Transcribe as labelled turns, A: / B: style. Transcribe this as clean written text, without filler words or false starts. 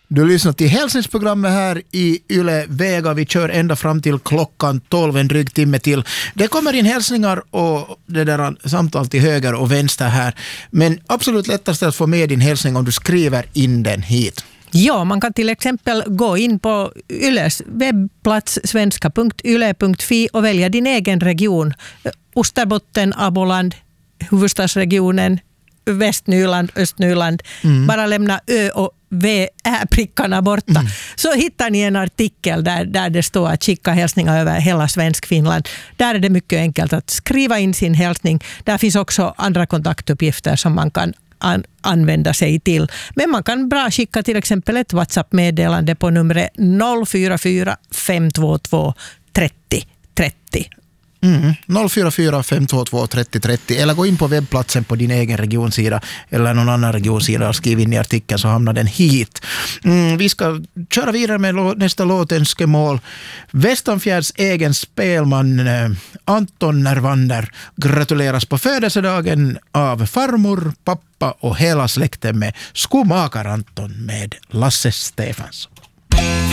A: Du lyssnar till hälsningsprogrammet här i Yle Vega. Vi kör ända fram till klockan 12, en dryg timme till. Det kommer in hälsningar och det där samtal till höger och vänster här. Men absolut lättast att få med din hälsning om du skriver in den hit.
B: Ja, man kan till exempel gå in på Yles webbplats svenska.yle.fi och välja din egen region. Österbotten, Aboland, huvudstadsregionen, Västnyland, Östnyland. Bara lämna Ö och V-prickarna borta. Så hittar ni en artikel där det står att skicka hälsningar över hela Svensk-Finland. Där är det mycket enkelt att skriva in sin hälsning. Där finns också andra kontaktuppgifter som man kan använda sig till. Men man kan bra skicka till exempel ett WhatsApp-meddelande på numret 044 522 30 30.
A: 044 522 30 30 eller gå in på webbplatsen på din egen regionsida eller någon annan regionsida och skriv in i artikeln så hamnar den hit. Vi ska köra vidare med nästa låtönskemål. Västanfjärds egen spelman Anton Nervander gratuleras på födelsedagen av farmor, pappa och hela släkten med skomakar Anton med Lasse Stefansson.